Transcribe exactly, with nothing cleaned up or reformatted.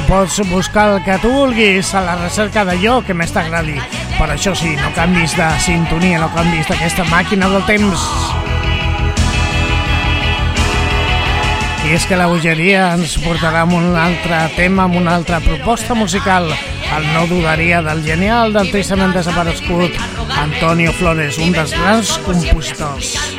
pots buscar el que tu vulguis a la recerca d'allò que més t'agradi. Per això sí, no canvis de sintonia, no canvis d'aquesta màquina del temps. I és que la bogeria ens portarà amb un altre tema, amb una altra proposta musical. El No dudaria del genial, del tristament desaparegut Antonio Flores, un dels grans compositors.